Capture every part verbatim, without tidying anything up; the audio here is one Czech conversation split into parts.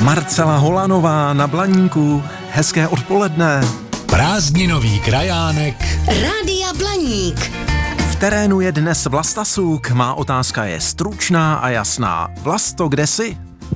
Marcela Holanová na Blaníku. Hezké odpoledne. Prázdninový krajánek Rádia Blaník. V terénu je dnes Vlasta Suk. Má otázka je stručná a jasná. Vlasto, kde jsi?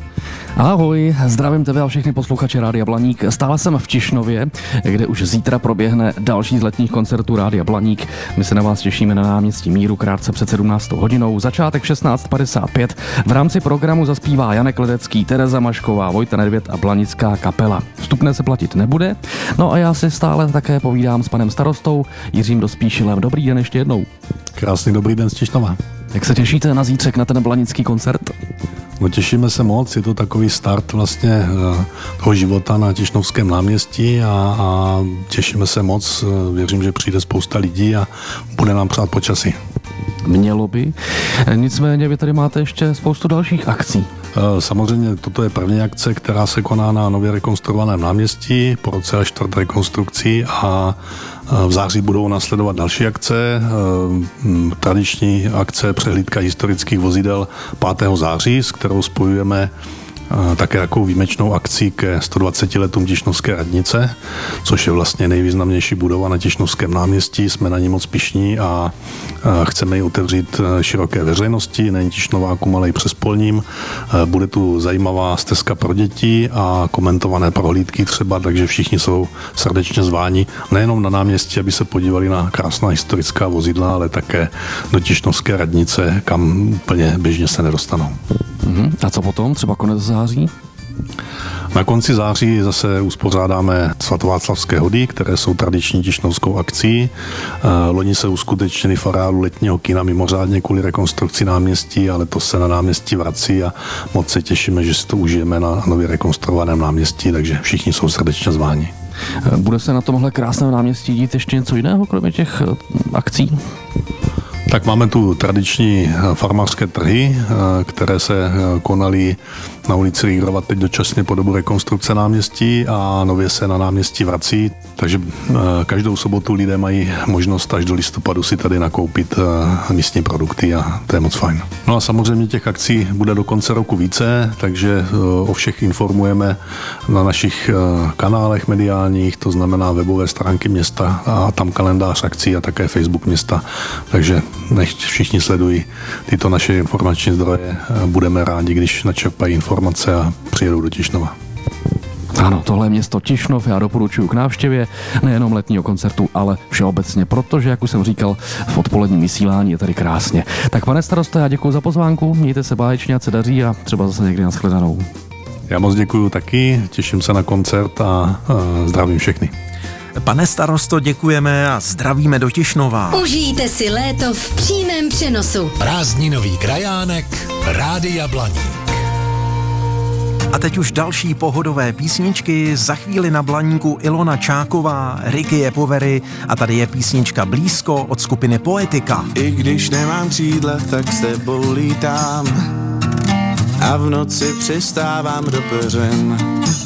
Ahoj, zdravím tebe a všechny posluchače Rádia Blaník. Stále jsem v Tišnově, kde už zítra proběhne další z letních koncertů Rádia Blaník. My se na vás těšíme na náměstí Míru krátce před sedmnáctou hodinou. Začátek šestnáct padesát pět. V rámci programu zaspívá Janek Ledecký, Tereza Mašková, Vojta Nedvěd a Blanická kapela. Vstupné se platit nebude. No a já si stále také povídám s panem starostou Jiřím Dospíšilem. Dobrý den ještě jednou. Krásný dobrý den z Tišnova. Jak se těšíte na zítřek na ten blanický koncert? No těšíme se moc, je to takový start vlastně toho života na Tišnovském náměstí a, a těšíme se moc, věřím, že přijde spousta lidí a bude nám přát počasí. Mělo by, nicméně vy tady máte ještě spoustu dalších akcí. Samozřejmě toto je první akce, která se koná na nově rekonstruovaném náměstí po roce a čtvrt rekonstrukcí a v září budou následovat další akce. Tradiční akce přehlídka historických vozidel pátého září, s kterou spojujeme také jako výjimečnou akcí ke sto dvaceti letům Tišnovské radnice, což je vlastně nejvýznamnější budova na Tišnovském náměstí. Jsme na ní moc pyšní a chceme ji otevřít široké veřejnosti, nejen Tišnovákům, ale i přespolním. Bude tu zajímavá stezka pro děti a komentované prohlídky třeba, takže všichni jsou srdečně zváni nejenom na náměstí, aby se podívali na krásná historická vozidla, ale také do Tišnovské radnice, kam úplně běžně se nedostanou. A co potom? Třeba konec září? Na konci září zase uspořádáme svatováclavské hody, které jsou tradiční tišnovskou akcí. Loni se uskutečnili v areálu letního kina mimořádně kvůli rekonstrukci náměstí, ale to se na náměstí vrací a moc se těšíme, že si to užijeme na nově rekonstruovaném náměstí, takže všichni jsou srdečně zváni. Bude se na tomhle krásném náměstí dít ještě něco jiného, kromě těch akcí? Tak máme tu tradiční farmářské trhy, které se konaly na ulici Rýgrova teď dočasně po dobu rekonstrukce náměstí a nově se na náměstí vrací, takže každou sobotu lidé mají možnost až do listopadu si tady nakoupit místní produkty a to je moc fajn. No a samozřejmě těch akcí bude do konce roku více, takže o všech informujeme na našich kanálech mediálních, to znamená webové stránky města a tam kalendář akcí a také Facebook města, takže nechť všichni sledují tyto naše informační zdroje. Budeme rádi, když načerpají informace a přijedou do Tišnova. Ano, tohle je město Tišnov, já doporučuji k návštěvě nejenom letního koncertu, ale všeobecně, protože, jak už jsem říkal, v odpoledním vysílání je tady krásně. Tak pane starosto, já děkuji za pozvánku, mějte se báječně, ať se daří a třeba zase někdy nashledanou. Já moc děkuji taky, těším se na koncert a, a zdravím všechny. Pane starosto, děkujeme a zdravíme do Tišnova. Užijte si léto v přímém přenosu. Prázdninový krajánek Rádia Blaník. A teď už další pohodové písničky. Za chvíli na Blaníku Ilona Čáková, Ricky Jepovery a tady je písnička Blízko od skupiny Poetika. I když nemám křídla, tak s tebou lítám a v noci přistávám do peřin.